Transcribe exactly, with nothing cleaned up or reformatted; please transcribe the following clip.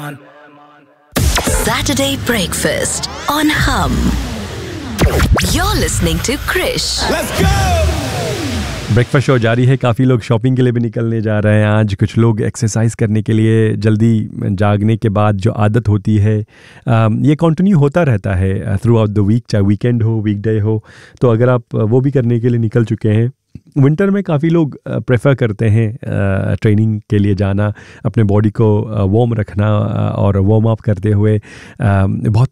Saturday breakfast on Hum. You're listening to Krish. Let's go! Breakfast show जारी है। काफ़ी लोग शॉपिंग के लिए भी निकलने जा रहे हैं आज। कुछ लोग एक्सरसाइज करने के लिए जल्दी जागने के बाद जो आदत होती है ये कंटिन्यू होता रहता है थ्रू आउट द वीक, चाहे वीकेंड हो वीकडे हो। तो अगर आप वो भी करने के लिए निकल चुके हैं, विंटर में काफ़ी लोग प्रेफर करते हैं ट्रेनिंग के लिए जाना, अपने बॉडी को वार्म रखना और वार्म अप करते हुए बहुत